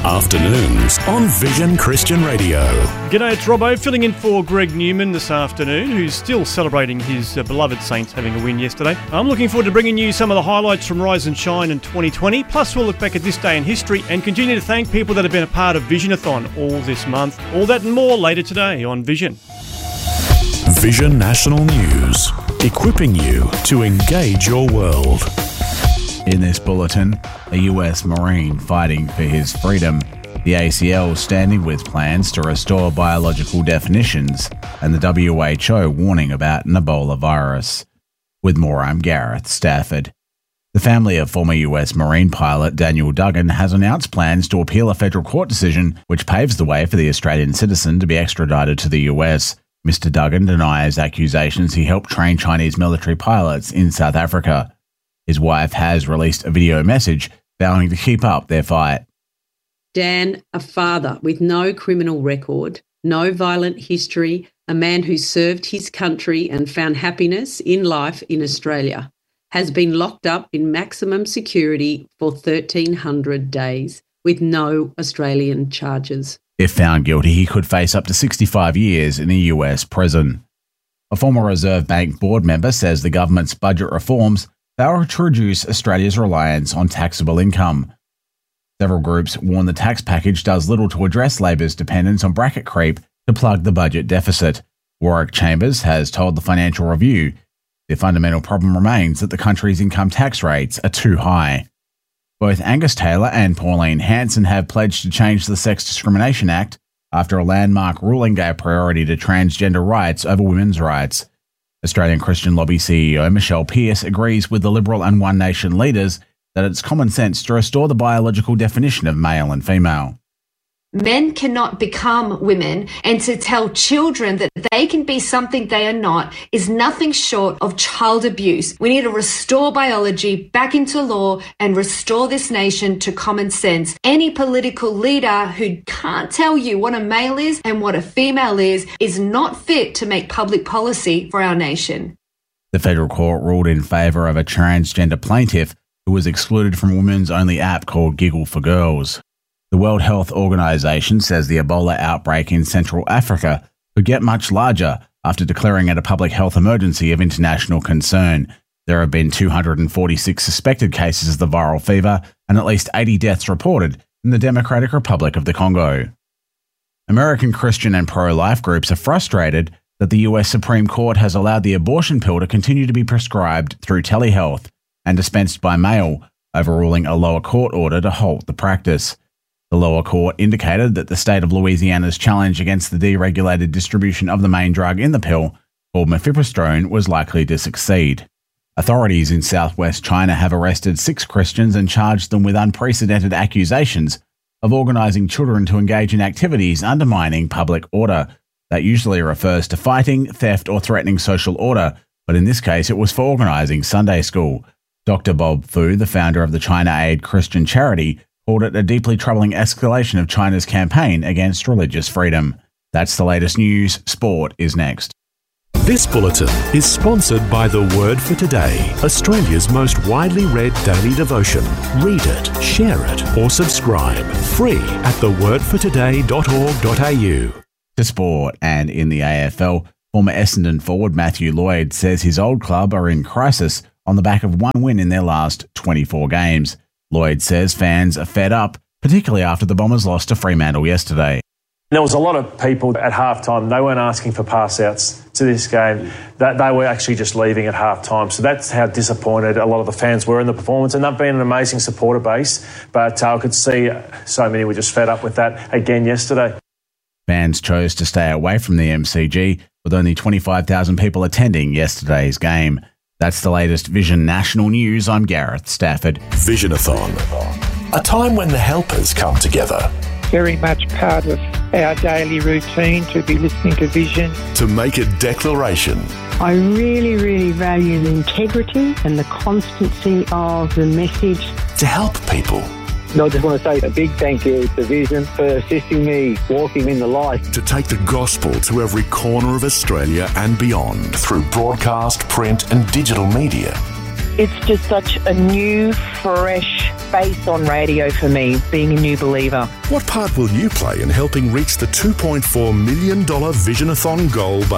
Afternoons on Vision Christian Radio. G'day, it's Robbo filling in for Greg Newman this afternoon, who's still celebrating his beloved Saints having a win yesterday. I'm looking forward to bringing you some of the highlights from Rise and Shine in 2020, plus we'll look back at this day in history and continue to thank people that have been a part of Visionathon all this month. All that and more later today on Vision. Vision National News, equipping you to engage your world. In this bulletin, a US Marine fighting for his freedom, the ACL standing with plans to restore biological definitions, and the WHO warning about an Ebola virus. With more, I'm Gareth Stafford. The family of former US Marine pilot Daniel Duggan has announced plans to appeal a federal court decision which paves the way for the Australian citizen to be extradited to the US. Mr. Duggan denies accusations he helped train Chinese military pilots in South Africa. His wife has released a video message vowing to keep up their fight. Dan, a father with no criminal record, no violent history, a man who served his country and found happiness in life in Australia, has been locked up in maximum security for 1,300 days with no Australian charges. If found guilty, he could face up to 65 years in a US prison. A former Reserve Bank board member says the government's budget reforms fail to reduce Australia's reliance on taxable income. Several groups warn the tax package does little to address Labor's dependence on bracket creep to plug the budget deficit. Warwick Chambers has told the Financial Review the fundamental problem remains that the country's income tax rates are too high. Both Angus Taylor and Pauline Hanson have pledged to change the Sex Discrimination Act after a landmark ruling gave priority to transgender rights over women's rights. Australian Christian Lobby CEO Michelle Pearce agrees with the Liberal and One Nation leaders that it's common sense to restore the biological definition of male and female. Men cannot become women, and to tell children that they can be something they are not is nothing short of child abuse. We need to restore biology back into law and restore this nation to common sense. Any political leader who can't tell you what a male is and what a female is not fit to make public policy for our nation. The federal court ruled in favour of a transgender plaintiff who was excluded from a women's-only app called Giggle for Girls. The World Health Organization says the Ebola outbreak in Central Africa could get much larger after declaring it a public health emergency of international concern. There have been 246 suspected cases of the viral fever and at least 80 deaths reported in the Democratic Republic of the Congo. American Christian and pro-life groups are frustrated that the US Supreme Court has allowed the abortion pill to continue to be prescribed through telehealth and dispensed by mail, overruling a lower court order to halt the practice. The lower court indicated that the state of Louisiana's challenge against the deregulated distribution of the main drug in the pill, called mifepristone, was likely to succeed. Authorities in southwest China have arrested 6 Christians and charged them with unprecedented accusations of organising children to engage in activities undermining public order. That usually refers to fighting, theft or threatening social order, but in this case it was for organising Sunday school. Dr. Bob Fu, the founder of the China Aid Christian charity, called it a deeply troubling escalation of China's campaign against religious freedom. That's the latest news. Sport is next. This bulletin is sponsored by The Word for Today, Australia's most widely read daily devotion. Read it, share it, or subscribe. Free at thewordfortoday.org.au. To sport, and in the AFL, former Essendon forward Matthew Lloyd says his old club are in crisis on the back of one win in their last 24 games. Lloyd says fans are fed up, particularly after the Bombers lost to Fremantle yesterday. There was a lot of people at halftime, they weren't asking for pass-outs to this game, that they were actually just leaving at halftime. So that's how disappointed a lot of the fans were in the performance. And they've been an amazing supporter base, but I could see so many were just fed up with that again yesterday. Fans chose to stay away from the MCG, with only 25,000 people attending yesterday's game. That's the latest Vision National News. I'm Gareth Stafford. Visionathon, a time when the helpers come together. Very much part of our daily routine to be listening to Vision. To make a declaration. I really, really value the integrity and the constancy of the message. To help people. I just want to say a big thank you to Vision for assisting me walking in the light. To take the gospel to every corner of Australia and beyond through broadcast, print and digital media. It's just such a new, fresh face on radio for me, being a new believer. What part will you play in helping reach the $2.4 million Visionathon goal